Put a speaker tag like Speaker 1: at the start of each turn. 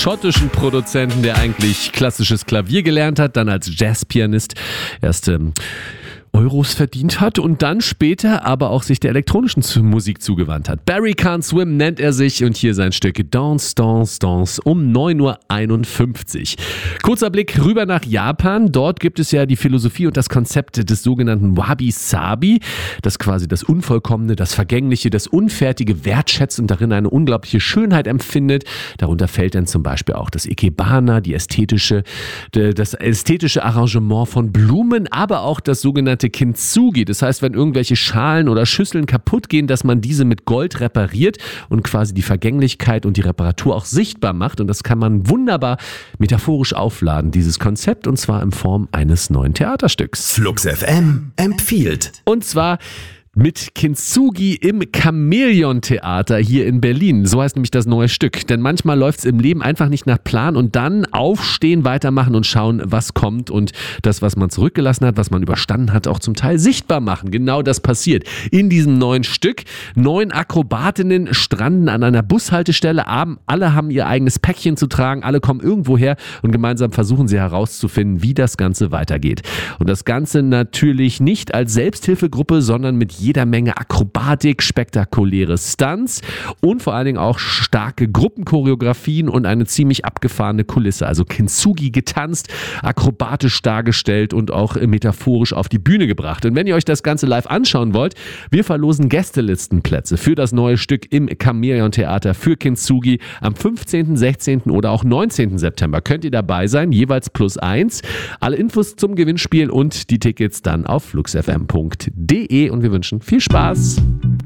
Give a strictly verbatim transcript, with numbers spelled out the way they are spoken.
Speaker 1: schottischen Produzenten, der eigentlich klassisches Klavier gelernt hat, dann als Jazzpianist erst ähm, Euros verdient hat und dann später aber auch sich der elektronischen Musik zugewandt hat. Barry Can't Swim nennt er sich und hier sein Stück Dance, Dance, Dance um neun Uhr einundfünfzig. Kurzer Blick rüber nach Japan. Dort gibt es ja die Philosophie und das Konzept des sogenannten Wabi-Sabi, das quasi das Unvollkommene, das Vergängliche, das Unfertige wertschätzt und darin eine unglaubliche Schönheit empfindet. Darunter fällt dann zum Beispiel auch das Ikebana, die ästhetische, das ästhetische Arrangement von Blumen, aber auch das sogenannte Kintsugi. Das heißt, wenn irgendwelche Schalen oder Schüsseln kaputt gehen, dass man diese mit Gold repariert und quasi die Vergänglichkeit und die Reparatur auch sichtbar macht. Und das kann man wunderbar metaphorisch aufladen, dieses Konzept, und zwar in Form eines neuen Theaterstücks.
Speaker 2: Flux F M empfiehlt.
Speaker 1: Und zwar mit Kintsugi im Chamäleon-Theater hier in Berlin. So heißt nämlich das neue Stück. Denn manchmal läuft es im Leben einfach nicht nach Plan und dann aufstehen, weitermachen und schauen, was kommt und das, was man zurückgelassen hat, was man überstanden hat, auch zum Teil sichtbar machen. Genau das passiert in diesem neuen Stück. Neun Akrobatinnen stranden an einer Bushaltestelle. Alle haben ihr eigenes Päckchen zu tragen. Alle kommen irgendwo her und gemeinsam versuchen sie herauszufinden, wie das Ganze weitergeht. Und das Ganze natürlich nicht als Selbsthilfegruppe, sondern mit jeder Menge Akrobatik, spektakuläre Stunts und vor allen Dingen auch starke Gruppenchoreografien und eine ziemlich abgefahrene Kulisse. Also Kintsugi getanzt, akrobatisch dargestellt und auch metaphorisch auf die Bühne gebracht. Und wenn ihr euch das Ganze live anschauen wollt, wir verlosen Gästelistenplätze für das neue Stück im Chamäleon-Theater für Kintsugi am fünfzehnten, sechzehnten oder auch neunzehnten September. Könnt ihr dabei sein, jeweils plus eins. Alle Infos zum Gewinnspiel und die Tickets dann auf fluxfm punkt de und wir wünschen viel Spaß.